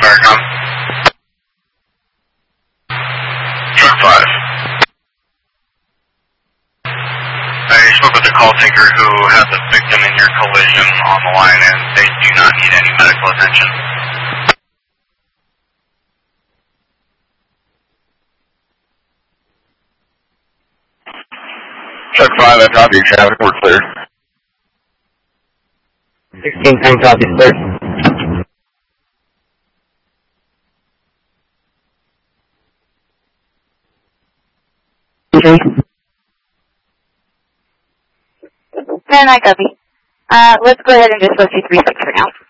Americom. Truck 5. I spoke with the call taker who has a victim in your collision on the line, and they do not need any medical attention. Truck 5, I copy your traffic, we're clear. 16-10 copy, clear. Okay. 10, I copy. Let's go ahead and just go to 3 6 for now.